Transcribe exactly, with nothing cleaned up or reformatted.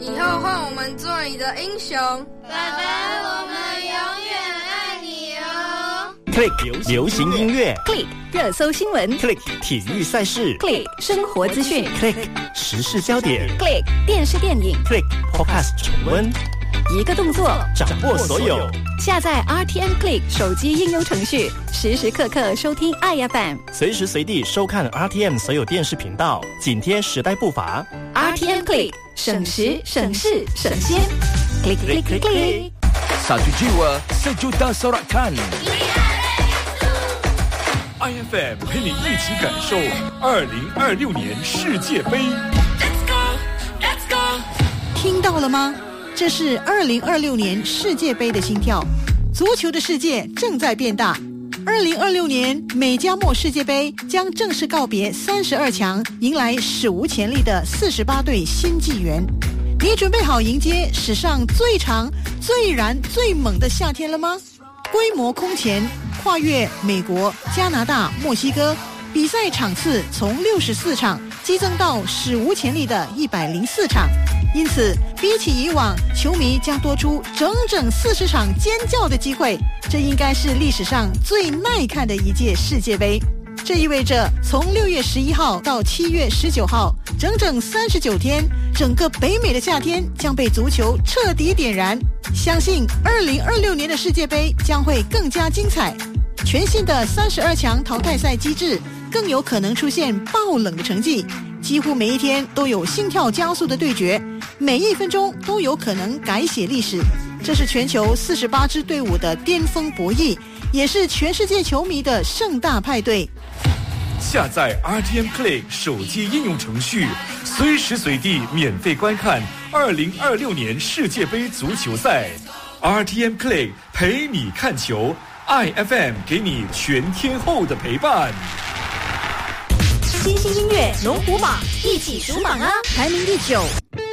以后换我们做你的英雄。 爸爸，我们永远爱你哦。 Click 流行音乐 Click 热搜新闻 Click 体育赛事 Click 生活资讯 Click 时事焦点 Click 电视电影 Click Podcast 重温， 一个动作掌握所有。 下载 R T M Click 手机应用程序，时时刻刻收听 I F M， 随时随地收看 R T M 所有电视频道，紧贴时代步伐。 R T M Click 省时省事省先 Click Click Click Click。 Satu jiwa sejuta sorakan I F M 陪你一起感受二零二六年世界杯。 听到了吗？这是二零二六年世界杯的心跳，足球的世界正在变大。二零二六年美加墨世界杯将正式告别三十二强，迎来史无前例的四十八队新纪元。你准备好迎接史上最长、最燃、最猛的夏天了吗？规模空前，跨越美国、加拿大、墨西哥，比赛场次从六十四场激增到史无前例的一百零四场。因此，比起以往，球迷将多出整整四十场尖叫的机会。这应该是历史上最耐看的一届世界杯。这意味着，从六月十一号到七月十九号，整整三十九天，整个北美的夏天将被足球彻底点燃。相信二零二六年的世界杯将会更加精彩。全新的三十二强淘汰赛机制更有可能出现爆冷的成绩，几乎每一天都有心跳加速的对决，每一分钟都有可能改写历史。这是全球四十八支队伍的巅峰博弈，也是全世界球迷的盛大派对。 下载 R T M Click 手机应用程序，随时随地免费观看二零二六年世界杯足球赛。R T M Click 陪你看球， I F M 给你全天候的陪伴。 新兴音乐龙虎榜，一起数榜啊！排名第九。